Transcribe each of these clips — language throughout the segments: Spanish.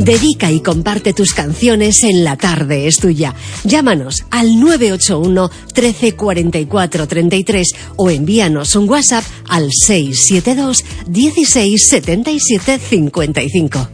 Dedica y comparte tus canciones en La Tarde es Tuya. Llámanos al 981 13 44 33 o envíanos un WhatsApp al 672 16 77 55.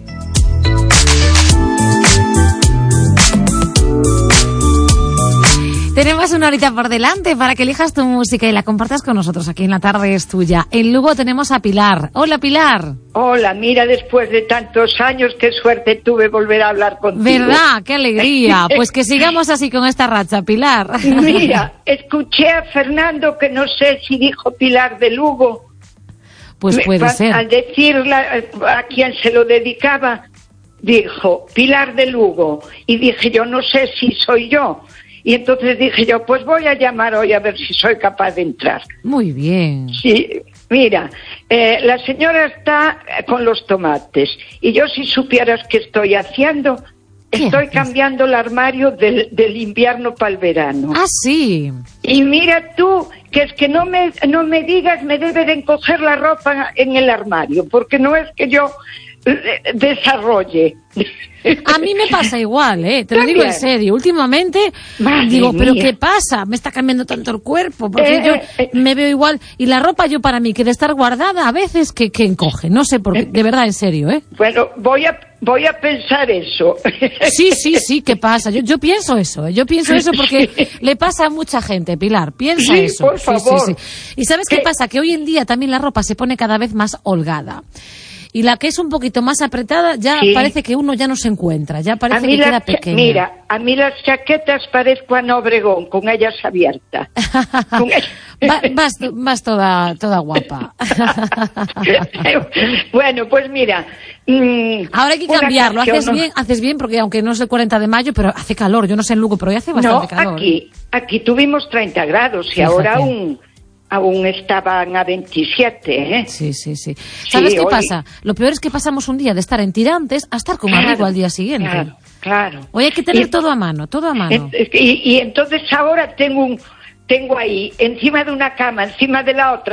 Tenemos una horita por delante para que elijas tu música y la compartas con nosotros aquí en La Tarde es Tuya. En Lugo tenemos a Pilar. Hola, Pilar. Hola, mira, después de tantos años, qué suerte tuve volver a hablar contigo. ¿Verdad? ¡Qué alegría! Pues que sigamos así con esta racha, Pilar. Mira, escuché a Fernando, que no sé si dijo Pilar de Lugo. Pues puede ser. Al decirla a quien se lo dedicaba, dijo Pilar de Lugo. Y dije yo, no sé si soy yo. Y entonces dije yo, pues voy a llamar hoy a ver si soy capaz de entrar. Muy bien. Sí, mira, la señora está con los tomates. Y yo, si supieras qué estoy haciendo, estoy cambiando el armario del invierno para el verano. Ah, sí. Y mira tú, que es que no me digas, me debe de encoger la ropa en el armario, porque no es que yo desarrolle. A mí me pasa igual, te lo digo en serio. Últimamente digo, ¿pero qué pasa? Me está cambiando tanto el cuerpo, porque yo me veo igual. Y la ropa, yo para mí, que de estar guardada, a veces que encoge. No sé por qué, de verdad, en serio, Bueno, voy a pensar eso. Sí, ¿qué pasa? Yo pienso eso, Yo pienso eso porque le pasa a mucha gente, Pilar. Piensa eso. Por favor. Sí. ¿Y sabes qué pasa? Que hoy en día también la ropa se pone cada vez más holgada. Y la que es un poquito más apretada, ya parece que uno ya no se encuentra, ya parece que queda pequeña. Mira, a mí las chaquetas parezco Ana Obregón, con ellas abiertas. Vas toda guapa. Bueno, pues mira. Ahora hay que cambiarlo, haces bien, porque aunque no es el 40 de mayo, pero hace calor, yo no sé en Lugo, pero ya hace bastante calor. Aquí tuvimos 30 grados y ahora aún estaban a 27, Sí. ¿Sabes qué pasa? Lo peor es que pasamos un día de estar en tirantes a estar con abrigo al día siguiente. Claro. Hoy hay que tener todo a mano. Y entonces ahora tengo ahí, encima de una cama, encima de la otra,